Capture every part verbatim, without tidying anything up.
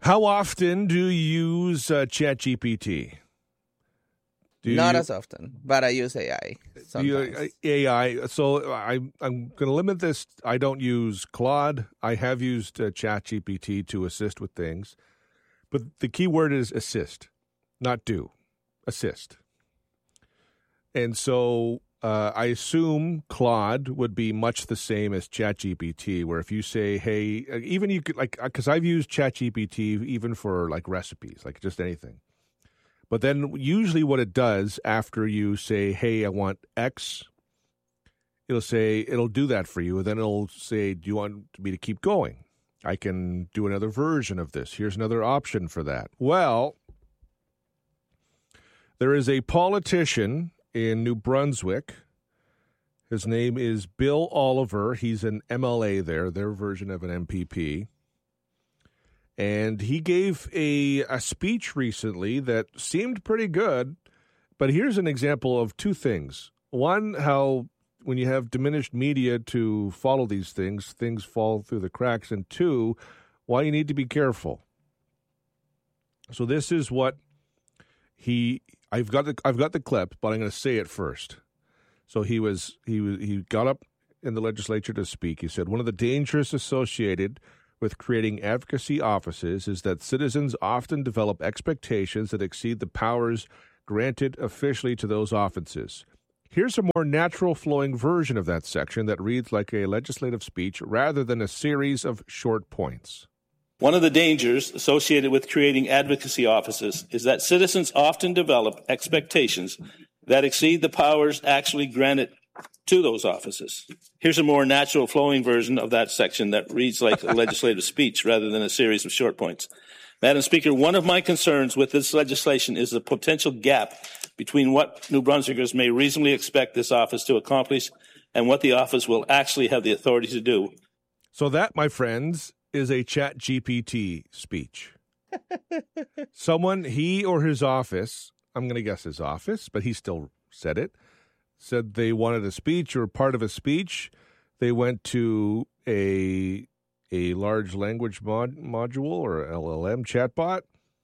How often do you use uh, ChatGPT? Do Not you, as often, but I use A I sometimes. You, uh, A I. So I, I'm going to limit this. I don't use Claude. I have used uh, ChatGPT to assist with things. But the key word is assist, not do. Assist. And so uh, I assume Claude would be much the same as ChatGPT, where if you say, hey, even you could, like, because I've used ChatGPT even for, like, recipes, like just anything. But then usually what it does after you say, hey, I want X, it'll say, it'll do that for you. And then it'll say, do you want me to keep going? I can do another version of this. Here's another option for that. Well, there is a politician in New Brunswick. His name is Bill Oliver. He's an M L A there, their version of an M P P. And he gave a, a speech recently that seemed pretty good. But here's an example of two things. One, how when you have diminished media to follow these things, things fall through the cracks. And two, why you need to be careful. So this is what he, I've got the, I've got the clip, but I'm going to say it first. So he was, he was, he got up in the legislature to speak. He said, one of the dangers associated with creating advocacy offices is that citizens often develop expectations that exceed the powers granted officially to those offices. Here's a more natural flowing version of that section that reads like a legislative speech rather than a series of short points. One of the dangers associated with creating advocacy offices is that citizens often develop expectations that exceed the powers actually granted to those offices. Here's a more natural flowing version of that section that reads like a legislative speech rather than a series of short points. Madam Speaker, one of my concerns with this legislation is the potential gap between what New Brunswickers may reasonably expect this office to accomplish and what the office will actually have the authority to do. So that, my friends, is a ChatGPT speech. Someone, he or his office, I'm going to guess his office, but he still said it, said they wanted a speech or part of a speech. They went to a a large language mod, module or L L M chatbot,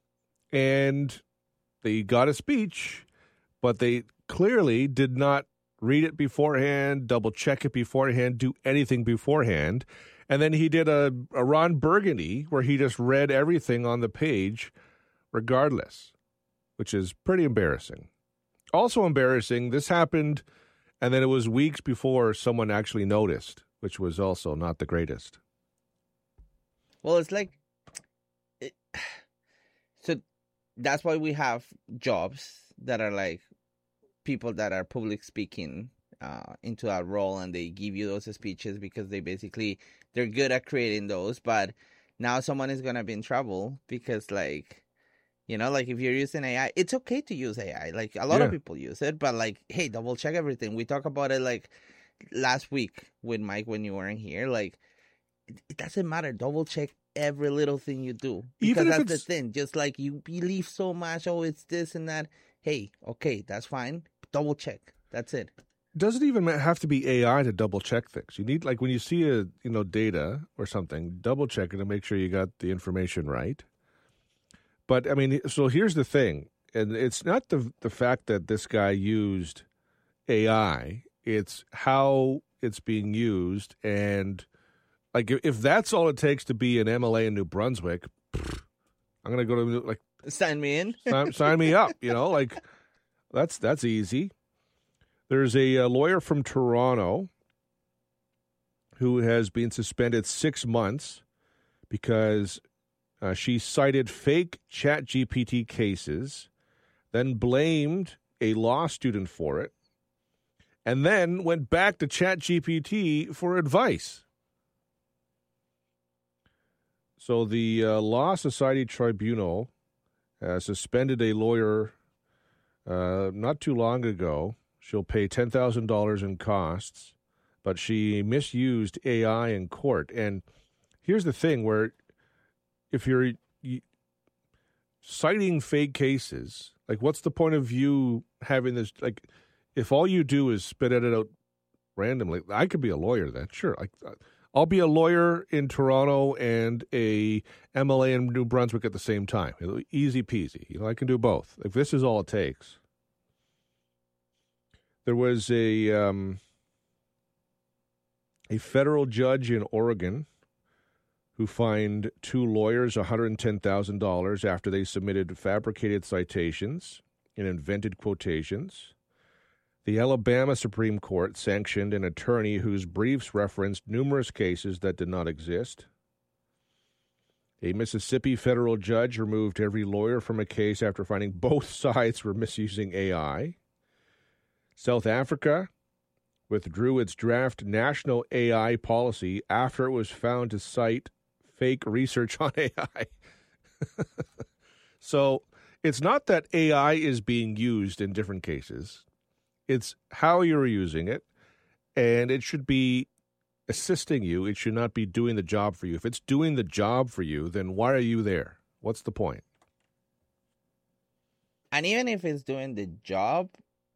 and they got a speech, but they clearly did not read it beforehand, double check it beforehand, do anything beforehand. And then he did a, a Ron Burgundy where he just read everything on the page regardless, which is pretty embarrassing. Also embarrassing, this happened, and then it was weeks before someone actually noticed, which was also not the greatest. Well, it's like, it, so that's why we have jobs that are like people that are public speaking uh, into a role, and they give you those speeches because they basically, they're good at creating those. But now someone is going to be in trouble because, like, you know, like if you're using A I, it's okay to use A I. Like a lot Yeah. of people use it, but like, hey, double check everything. We talked about it like last week with Mike when you weren't here. Like, it doesn't matter. Double check every little thing you do. Because Even if that's the it's- thing. Just like you believe so much, oh, it's this and that. Hey, okay, that's fine. Double check. That's it. Doesn't even have to be A I to double check things. You need, like, when you see a you know data or something, double check it and make sure you got the information right. But I mean, so here's the thing, and it's not the the fact that this guy used A I; it's how it's being used, and like if, if that's all it takes to be an M L A in New Brunswick, pfft, I'm gonna go to like Sign me in. sign, sign me up. You know, like that's that's easy. There's a, uh lawyer from Toronto who has been suspended six months because uh, she cited fake ChatGPT cases, then blamed a law student for it, and then went back to ChatGPT for advice. So the uh, Law Society Tribunal uh, suspended a lawyer uh, not too long ago. She'll pay ten thousand dollars in costs, but she misused A I in court. And here's the thing where if you're you, citing fake cases, like what's the point of you having this? Like if all you do is spit it out randomly, I could be a lawyer then. Sure, like I'll be a lawyer in Toronto and a M L A in New Brunswick at the same time. Easy peasy. You know, I can do both. If this is all it takes. There was a um, a federal judge in Oregon who fined two lawyers one hundred ten thousand dollars after they submitted fabricated citations and invented quotations. The Alabama Supreme Court sanctioned an attorney whose briefs referenced numerous cases that did not exist. A Mississippi federal judge removed every lawyer from a case after finding both sides were misusing A I. South Africa withdrew its draft national A I policy after it was found to cite fake research on A I. So it's not that A I is being used in different cases. It's how you're using it, and it should be assisting you. It should not be doing the job for you. If it's doing the job for you, then why are you there? What's the point? And even if it's doing the job,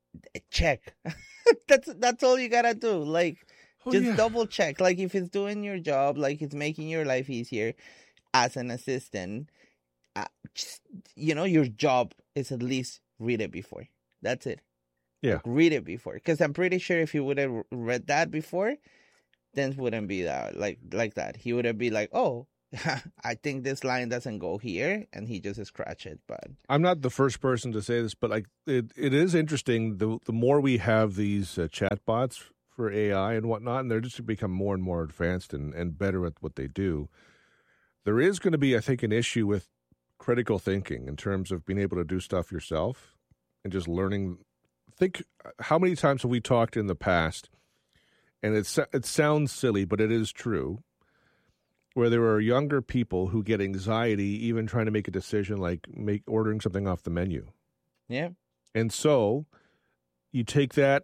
check. that's that's all you gotta do. Like, oh, just yeah. double check. Like, if it's doing your job, like it's making your life easier as an assistant, uh, just, you know, your job is at least read it before. That's it. Yeah. Like, read it before. Because I'm pretty sure if he would have read that before, then it wouldn't be that like like that. He would have been like, oh, I think this line doesn't go here, and he just scratch it. But I'm not the first person to say this, but like it, it is interesting. The the more we have these uh, chatbots for A I and whatnot, and they're just to become more and more advanced and, and better at what they do, there is going to be, I think, an issue with critical thinking in terms of being able to do stuff yourself and just learning. Think how many times have we talked in the past, and it's it sounds silly, but it is true, where there are younger people who get anxiety even trying to make a decision like make ordering something off the menu. yeah, And so you take that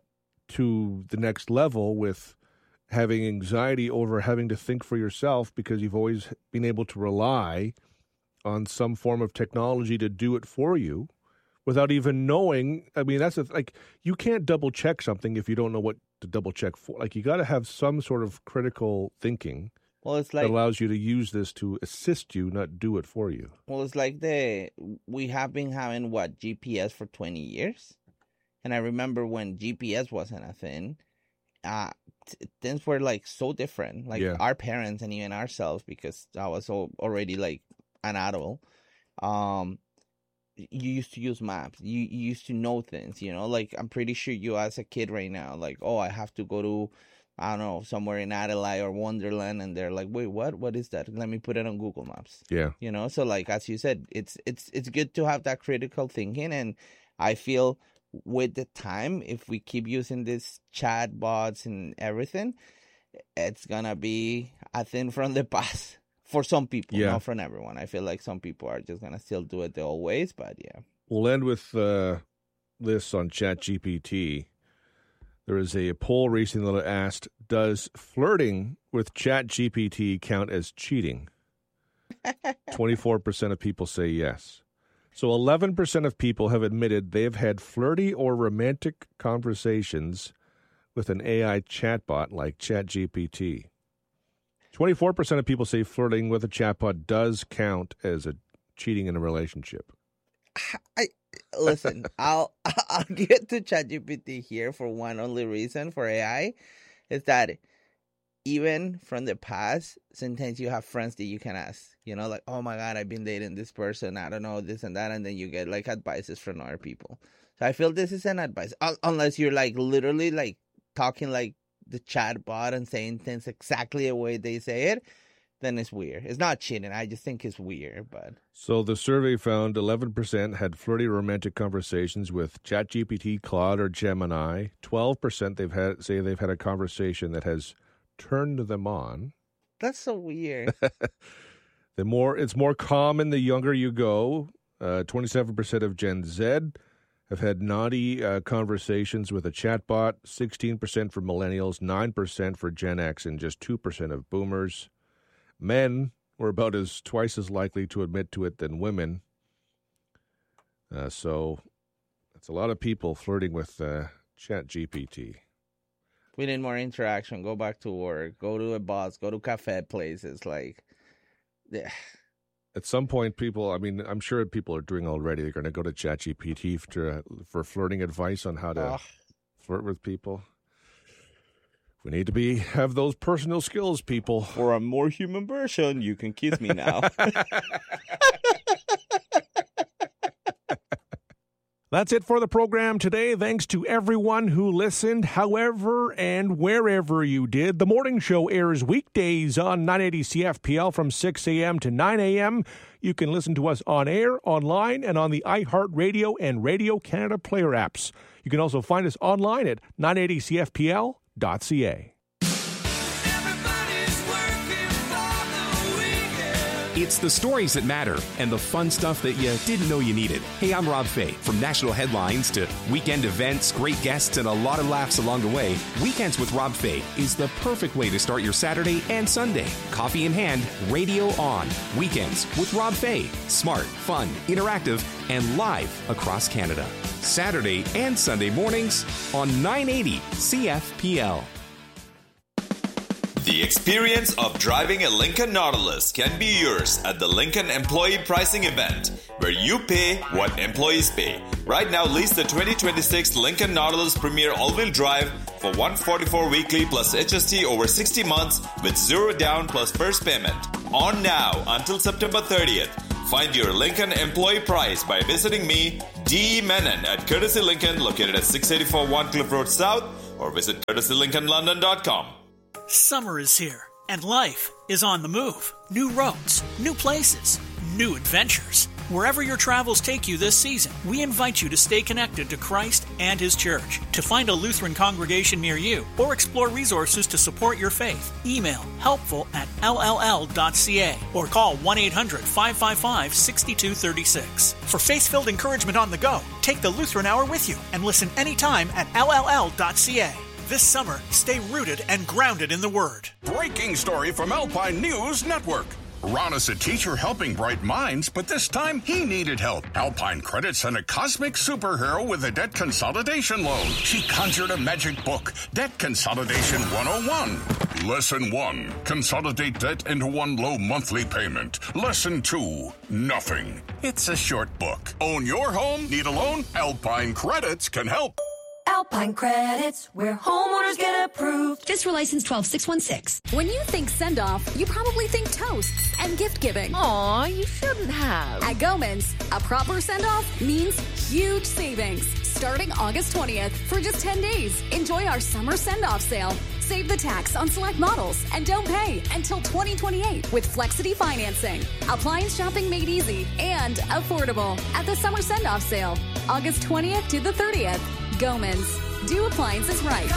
to the next level with having anxiety over having to think for yourself because you've always been able to rely on some form of technology to do it for you without even knowing. I mean, that's a, like, you can't double check something if you don't know what to double check for. Like, you got to have some sort of critical thinking. well, it's like that allows you to use this to assist you, not do it for you. well, it's like the we have been having what G P S for twenty years, and I remember when G P S wasn't a thing. Uh, t- things were like so different. Like Yeah. our parents and even ourselves, because I was al- already like an adult. Um, you used to use maps. You, you used to know things. You know, like I'm pretty sure you as a kid right now, like, oh, I have to go to, I don't know, somewhere in Adelaide or Wonderland, and they're like, wait, what? What is that? Let me put it on Google Maps. Yeah. You know, so like as you said, it's it's it's good to have that critical thinking, and I feel with the time, if we keep using these chat bots and everything, it's gonna be a thing from the past for some people, Yeah. not from everyone. I feel like some people are just gonna still do it the old ways, but yeah. We'll end with uh, this on ChatGPT. There is a poll recently that asked, does flirting with ChatGPT count as cheating? twenty-four percent of people say yes. So eleven percent of people have admitted they've had flirty or romantic conversations with an A I chatbot like ChatGPT. twenty-four percent of people say flirting with a chatbot does count as a cheating in a relationship. I listen. I'll I'll get to ChatGPT here for one only reason for A I, is that even from the past, sometimes you have friends that you can ask. You know, like, oh my God, I've been dating this person. I don't know this and that, and then you get like advices from other people. So I feel this is an advice, Un- unless you're like literally like talking like the chat bot and saying things exactly the way they say it. Then it's weird. It's not cheating. I just think it's weird. But So the survey found eleven percent had flirty romantic conversations with ChatGPT, Claude, or Gemini. twelve percent they've had say they've had a conversation that has turned them on. that's so weird. The more it's more common the younger you go. Uh, twenty-seven percent of Gen Z have had naughty uh, conversations with a chatbot. sixteen percent for millennials, nine percent for Gen X, and just two percent of boomers. Men were about as twice as likely to admit to it than women. Uh, so that's a lot of people flirting with uh, ChatGPT. We need more interaction. Go back to work. Go to a boss. Go to cafe places. Like, yeah. At some point, people, I mean, I'm sure people are doing already. They're going to go to ChatGPT for, for flirting advice on how to oh. flirt with people. We need to be have those personal skills, people. For a more human version, you can kiss me now. That's it for the program today. Thanks to everyone who listened, however and wherever you did. The morning show airs weekdays on nine eighty C F P L from six a.m. to nine a.m. You can listen to us on air, online, and on the iHeartRadio and Radio Canada player apps. You can also find us online at nine eighty C F P L dot C A. It's the stories that matter and the fun stuff that you didn't know you needed. Hey, I'm Rob Fay. From national headlines to weekend events, great guests, and a lot of laughs along the way, Weekends with Rob Fay is the perfect way to start your Saturday and Sunday. Coffee in hand, radio on. Weekends with Rob Fay. Smart, fun, interactive, and live across Canada. Saturday and Sunday mornings on nine eighty C F P L. The experience of driving a Lincoln Nautilus can be yours at the Lincoln Employee Pricing Event, where you pay what employees pay. Right now, lease the twenty twenty-six Lincoln Nautilus Premier All-Wheel Drive for one hundred forty-four dollars weekly plus H S T over sixty months with zero down plus first payment. On now until September thirtieth. Find your Lincoln employee price by visiting me, D. Menon, at Courtesy Lincoln, located at six eighty-four One Cliff Road South, or visit courtesy lincoln london dot com. Summer is here, and life is on the move. New roads, new places, new adventures. Wherever your travels take you this season, we invite you to stay connected to Christ and His Church. To find a Lutheran congregation near you or explore resources to support your faith, email helpful at l l l dot c a or call one eight hundred five five five six two three six. For faith-filled encouragement on the go, take the Lutheran Hour with you and listen anytime at l l l dot c a. This summer, stay rooted and grounded in the Word. Breaking story from Alpine News Network. Ron is a teacher helping bright minds, but this time he needed help. Alpine Credit sent a cosmic superhero with a debt consolidation loan. She conjured a magic book, Debt Consolidation one oh one. Lesson one, consolidate debt into one low monthly payment. Lesson two, nothing. It's a short book. Own your home? Need a loan? Alpine Credits can help. Alpine Credits, where homeowners get approved. Fisker license twelve six one six. When you think send-off, you probably think toasts and gift-giving. Aw, you shouldn't have. At Gomans, a proper send-off means huge savings. Starting August twentieth for just ten days. Enjoy our summer send-off sale. Save the tax on select models and don't pay until twenty twenty-eight with Flexity financing. Appliance shopping made easy and affordable at the summer send-off sale. August twentieth to the thirtieth. Gomans. Do appliances right.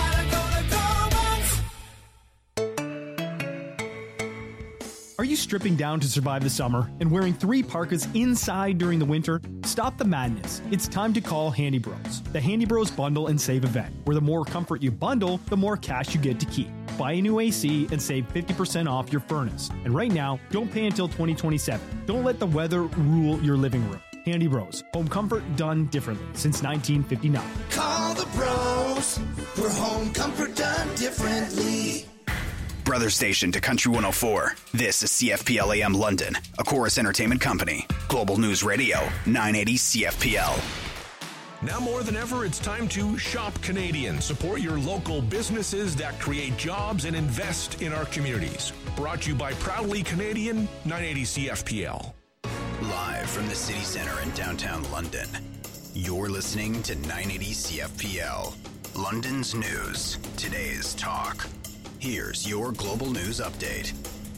Are you stripping down to survive the summer and wearing three parkas inside during the winter? Stop the madness. It's time to call Handy Bros. The Handy Bros Bundle and Save event, where the more comfort you bundle, the more cash you get to keep. Buy a new A C and save fifty percent off your furnace. And right now, don't pay until twenty twenty-seven. Don't let the weather rule your living room. Handy Bros. Home comfort done differently since nineteen fifty-nine. Call the bros for home comfort done differently. Brother station to Country one oh four. This is C F P L A M London, a Chorus Entertainment Company. Global News Radio, nine eighty C F P L. Now more than ever, it's time to shop Canadian. Support your local businesses that create jobs and invest in our communities. Brought to you by Proudly Canadian, nine eighty C F P L. Live from the City Centre in downtown London, you're listening to nine eighty C F P L. London's news, today's talk. Here's your global news update.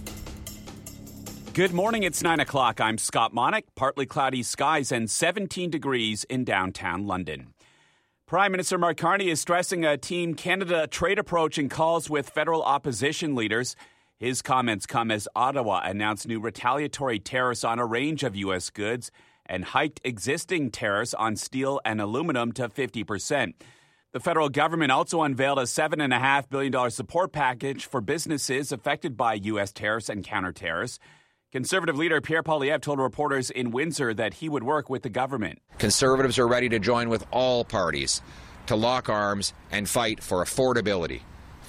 Good morning, it's nine o'clock. I'm Scott Monick. Partly cloudy skies and seventeen degrees in downtown London. Prime Minister Mark Carney is stressing a Team Canada trade approach in calls with federal opposition leaders. His comments come as Ottawa announced new retaliatory tariffs on a range of U S goods and hiked existing tariffs on steel and aluminum to fifty percent. The federal government also unveiled a seven point five billion dollars support package for businesses affected by U S tariffs and counter-tariffs. Conservative leader Pierre Poilievre told reporters in Windsor that he would work with the government. Conservatives are ready to join with all parties to lock arms and fight for affordability,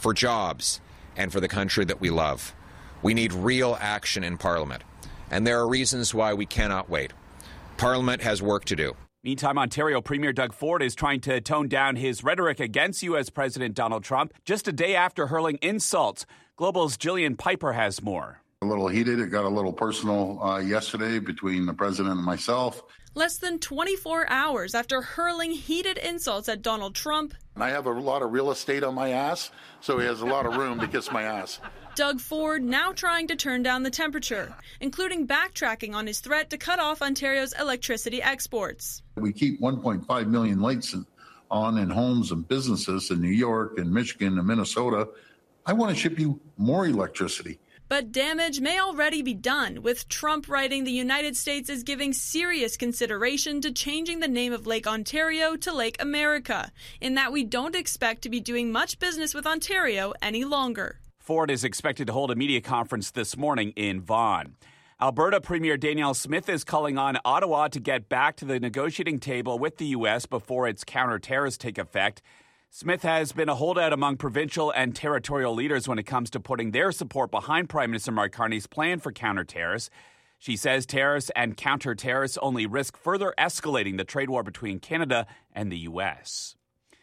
for jobs, and for the country that we love. We need real action in Parliament, and there are reasons why we cannot wait. Parliament has work to do. Meantime, Ontario Premier Doug Ford is trying to tone down his rhetoric against U S President Donald Trump just a day after hurling insults. Global's Jillian Piper has more. A little heated. It got a little personal uh, yesterday between the president and myself. Less than twenty-four hours after hurling heated insults at Donald Trump. And I have a lot of real estate on my ass, so he has a lot of room to kiss my ass. Doug Ford now trying to turn down the temperature, including backtracking on his threat to cut off Ontario's electricity exports. We keep one point five million lights in, on in homes and businesses in New York and Michigan and Minnesota. I want to ship you more electricity. But damage may already be done, with Trump writing the United States is giving serious consideration to changing the name of Lake Ontario to Lake America, in that we don't expect to be doing much business with Ontario any longer. Ford is expected to hold a media conference this morning in Vaughan. Alberta Premier Danielle Smith is calling on Ottawa to get back to the negotiating table with the U S before its counter-terrorists take effect. Smith has been a holdout among provincial and territorial leaders when it comes to putting their support behind Prime Minister Mark Carney's plan for counter-terrorists. She says terrorists and counter-terrorists only risk further escalating the trade war between Canada and the U S.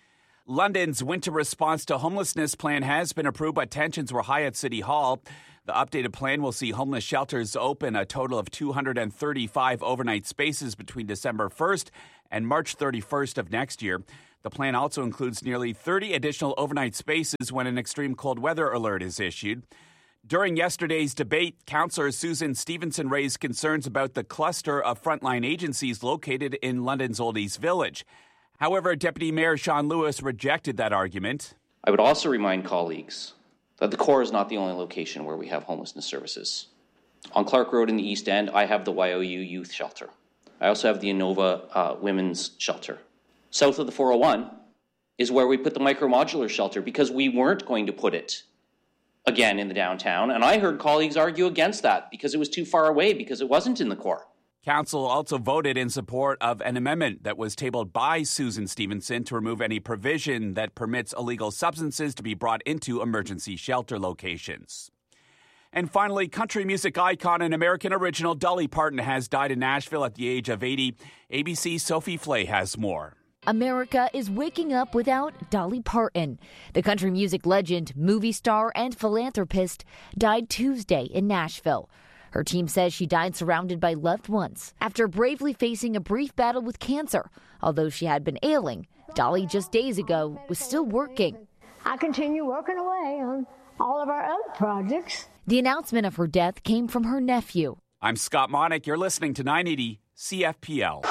London's winter response to homelessness plan has been approved, but tensions were high at City Hall. The updated plan will see homeless shelters open a total of two hundred thirty-five overnight spaces between December first and March thirty-first of next year. The plan also includes nearly thirty additional overnight spaces when an extreme cold weather alert is issued. During yesterday's debate, Councillor Susan Stevenson raised concerns about the cluster of frontline agencies located in London's Old East Village. However, Deputy Mayor Sean Lewis rejected that argument. I would also remind colleagues that the core is not the only location where we have homelessness services. On Clark Road in the East End, I have the Y O U Youth Shelter. I also have the Inova uh, Women's Shelter. South of the four oh one is where we put the micro-modular shelter because we weren't going to put it again in the downtown. And I heard colleagues argue against that because it was too far away, because it wasn't in the core. Council also voted in support of an amendment that was tabled by Susan Stevenson to remove any provision that permits illegal substances to be brought into emergency shelter locations. And finally, country music icon and American original Dolly Parton has died in Nashville at the age of eighty. A B C's Sophie Flay has more. America is waking up without Dolly Parton. The country music legend, movie star, and philanthropist died Tuesday in Nashville. Her team says she died surrounded by loved ones after bravely facing a brief battle with cancer. Although she had been ailing, Dolly just days ago was still working. I continue working away on all of our other projects. The announcement of her death came from her nephew. I'm Scott Monick. You're listening to nine eighty C F P L.